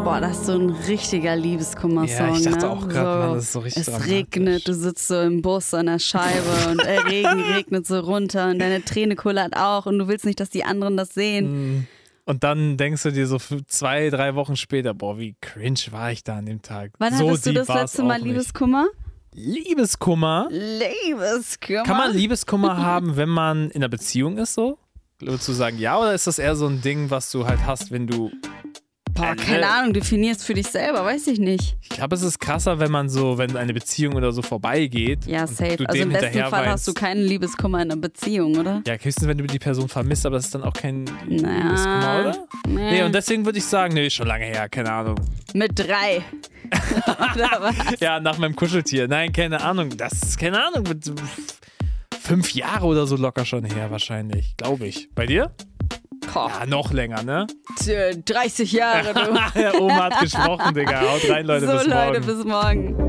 Boah, das ist so ein richtiger Liebeskummer-Song. Ja, ich dachte ne? auch gerade, Mann, das ist so richtig Es dramatisch. regnet, du sitzt so im Bus an der Scheibe und der Regen regnet so runter und deine Träne kullert auch und du willst nicht, dass die anderen das sehen. Und dann denkst du dir so 2, 3 Wochen später, boah, wie cringe war ich da an dem Tag. Wann so hattest du deep das war's letzte Mal auch nicht. Liebeskummer? Liebeskummer? Liebeskummer? Kann man Liebeskummer haben, wenn man in einer Beziehung ist so? Würdest du sagen ja, oder ist das eher so ein Ding, was du halt hast, wenn du... Boah, keine Ahnung, definierst für dich selber, weiß ich nicht. Ich glaube, es ist krasser, wenn eine Beziehung oder so vorbeigeht. Ja, und safe. du Also dem im besten hinterher Fall weinst. hast du keinen Liebeskummer in einer Beziehung, oder? Ja, höchstens, wenn du die Person vermisst, aber das ist dann auch kein Liebeskummer, oder? Nee. Nee, und deswegen würde ich sagen, nee, schon lange her, keine Ahnung. Mit 3. Oder was? Ja, nach meinem Kuscheltier. Nein, keine Ahnung. Das ist, keine Ahnung, 5 Jahre oder so locker schon her wahrscheinlich, glaube ich. Bei dir? Boah, Ja, noch länger, ne? 30 Jahre, du. Der Oma hat gesprochen, Digga. Haut rein, Leute, So, bis morgen. Leute, bis morgen.